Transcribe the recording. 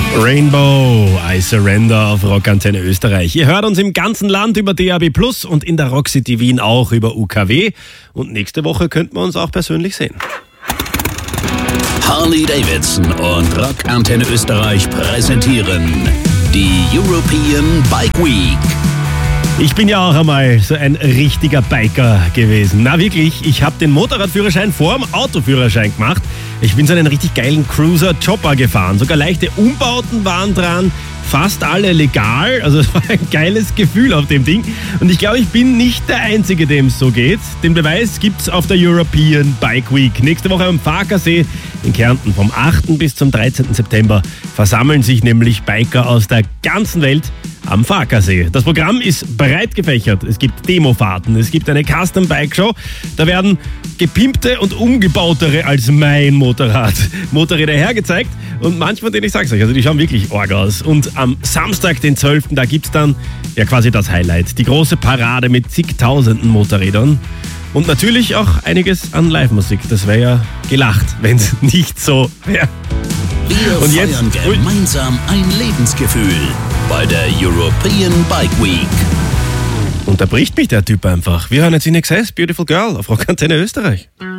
Rainbow, I Surrender auf Rockantenne Österreich. Ihr hört uns im ganzen Land über DAB+ und in der Rockcity Wien auch über UKW. Und nächste Woche könnten wir uns auch persönlich sehen. Harley-Davidson und Rockantenne Österreich präsentieren die European Bike Week. Ich bin ja auch einmal so ein richtiger Biker gewesen. Na wirklich, ich habe den Motorradführerschein vor dem Autoführerschein gemacht. Ich bin so einen richtig geilen Cruiser-Chopper gefahren. Sogar leichte Umbauten waren dran, fast alle legal. Also es war ein geiles Gefühl auf dem Ding. Und ich glaube, ich bin nicht der Einzige, dem es so geht. Den Beweis gibt's auf der European Bike Week. Nächste Woche am Farkasee in Kärnten vom 8. bis zum 13. September versammeln sich nämlich Biker aus der ganzen Welt am Farkasee. Das Programm ist breit gefächert. Es gibt Demofahrten, es gibt eine Custom-Bike-Show. Da werden gepimpte und umgebautere als mein Motorräder hergezeigt. Und manche von denen, ich sag's euch, also die schauen wirklich arg aus. Und am Samstag, den 12., da gibt's dann ja quasi das Highlight. Die große Parade mit zigtausenden Motorrädern. Und natürlich auch einiges an Live-Musik. Das wäre ja gelacht, wenn es nicht so wäre. Wir Und jetzt feiern gemeinsam ein Lebensgefühl bei der European Bike Week. unterbricht mich der Typ einfach. Wir hören jetzt in Excess, Beautiful Girl auf Rockantenne Österreich.